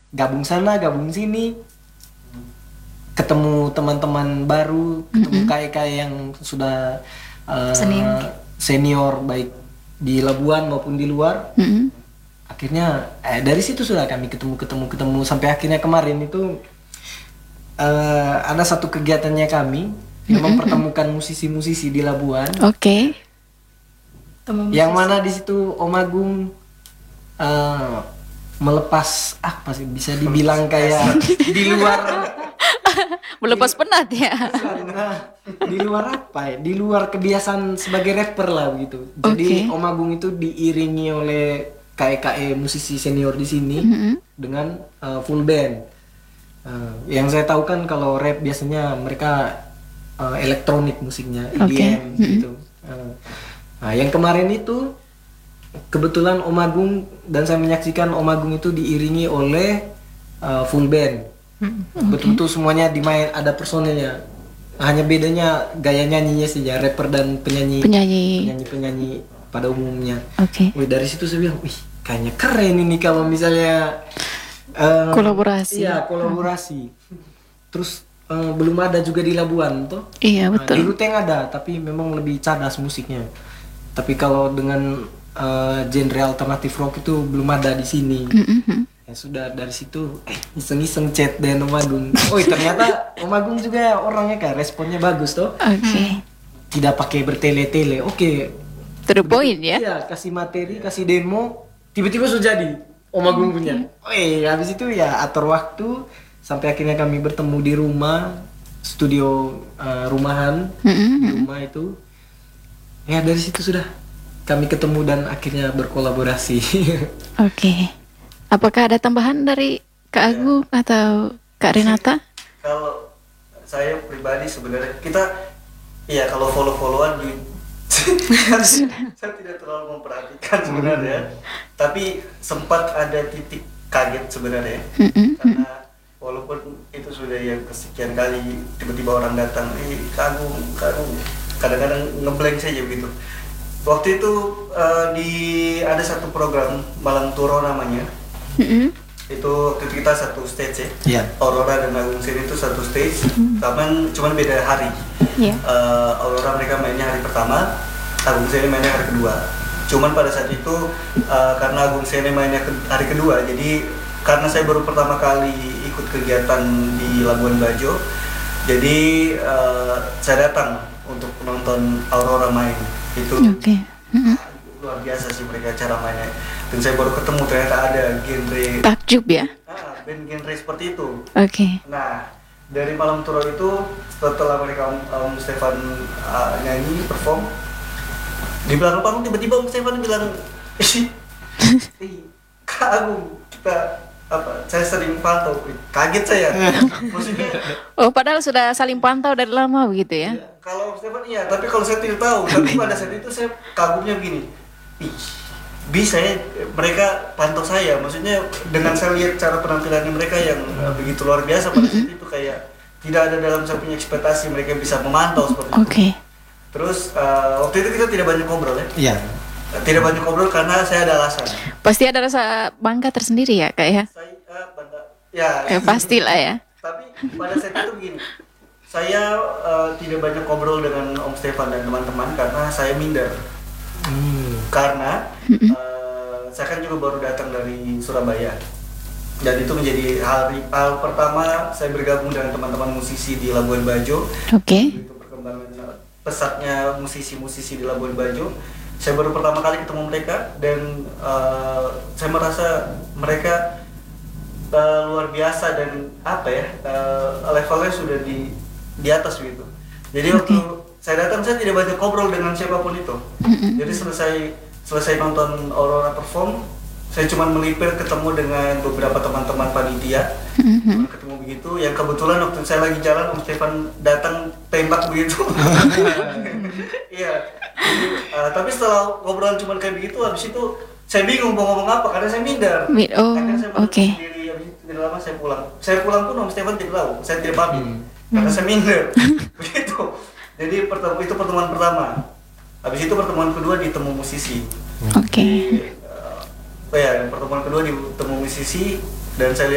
gabung sana gabung sini, ketemu teman-teman baru, ketemu KK yang sudah senior baik di Labuan maupun di luar. Akhirnya dari situ sudah kami ketemu sampai akhirnya kemarin itu ada satu kegiatannya kami yang mempertemukan musisi-musisi di Labuan. Oke. Yang mana di situ Om Agung melepas apa sih, bisa dibilang kayak di luar Melepas penat ya. di luar apa ya? Di luar kebiasaan sebagai rapper lah gitu. Jadi Om Agung itu diiringi oleh KE musisi senior di sini dengan full band. Yang saya tahu kan kalau rap biasanya mereka elektronik musiknya, EDM gitu. Nah, yang kemarin itu kebetulan Om Agung dan saya menyaksikan Om Agung itu diiringi oleh full band. Betul-betul semuanya dimain, ada personelnya. Hanya bedanya gaya nyanyinya saja, rapper dan penyanyi pada umumnya. Wih, dari situ saya bilang, wih kayaknya keren ini kalau misalnya kolaborasi. Iya, kolaborasi. Terus belum ada juga di Labuan toh? Iya, betul. Di Ruteng ada, tapi memang lebih cadas musiknya. Tapi kalau dengan genre alternatif rock itu belum ada di sini. Ya sudah dari situ iseng-iseng chat dengan Om Agung. Oh ternyata Om Agung juga orangnya kan responnya bagus toh. Tidak pakai bertele-tele. To the point ya. Iya, kasih materi, kasih demo, tiba-tiba sudah jadi Om Agung punya. Habis itu ya atur waktu sampai akhirnya kami bertemu di rumah, studio rumahan di rumah itu. Ya dari situ sudah kami ketemu dan akhirnya berkolaborasi. Apakah ada tambahan dari Kak Agung atau Kak Renata? Kalau saya pribadi sebenarnya kita kalau follow-followan saya tidak terlalu memperhatikan sebenarnya. Tapi sempat ada titik kaget sebenarnya. Karena walaupun itu sudah yang kesekian kali tiba-tiba orang datang, Kak Agung, kadang-kadang ngeblank saja begitu. Waktu itu ada satu program Malam Turo namanya. Itu waktu itu kita satu stage ya. Aurora dan Agung Seni itu satu stage, cuman beda hari. Aurora mereka mainnya hari pertama, Agung Seni mainnya hari kedua. Cuman pada saat itu karena Agung Seni mainnya hari kedua, jadi karena saya baru pertama kali ikut kegiatan di Labuan Bajo, jadi saya datang untuk menonton Aurora main. Itu luar biasa sih mereka cara mainnya. Dan saya baru ketemu ternyata ada genre takjub ya. Band genre seperti itu. Nah, dari Malam Turo itu setelah mereka Om Stefan nyanyi perform di belakang panggung, tiba-tiba Om Stefan bilang, Kak Agung, saya sering pantau. Kaget saya. Maksudnya padahal sudah saling pantau dari lama begitu ya. Kalau Om Stefan iya, tapi kalau saya tidak tahu. Tapi pada saat itu saya kagumnya begini, bisa ya mereka pantau saya. Maksudnya dengan saya lihat cara penampilannya mereka yang begitu luar biasa pada saat itu, kayak tidak ada dalam saya punya ekspektasi mereka bisa memantau seperti itu. Terus waktu itu kita tidak banyak ngobrol ya. Tidak banyak ngobrol karena saya ada alasan. Pasti ada rasa bangga tersendiri ya Kak ya. Saya bangga. Pastilah ya. Tapi pada saat itu begini, saya tidak banyak ngobrol dengan Om Stefan dan teman-teman karena saya minder. Karena saya kan juga baru datang dari Surabaya, dan itu menjadi hal pertama saya bergabung dengan teman-teman musisi di Labuan Bajo. Itu perkembangan pesatnya musisi-musisi di Labuan Bajo. Saya baru pertama kali ketemu mereka dan saya merasa mereka luar biasa dan levelnya sudah di atas gitu. Jadi waktu saya datang saya tidak banyak ngobrol dengan siapapun itu. Jadi selesai nonton Aurora perform, saya cuma melipir ketemu dengan beberapa teman-teman panitia. Ketemu begitu, yang kebetulan waktu saya lagi jalan Om Stefan datang tembak begitu. Tapi setelah ngobrolan cuma kayak begitu, habis itu saya bingung mau ngomong apa karena saya minder. Akhirnya saya sendiri, habis itu tidak lama saya pulang. Saya pulang pun Om Stefan tidak tahu, saya tidak pamit karena saya minder. Begitu. Jadi itu pertemuan pertama. Habis itu pertemuan kedua di Temu Musisi. Pertemuan kedua di Temu Musisi dan saya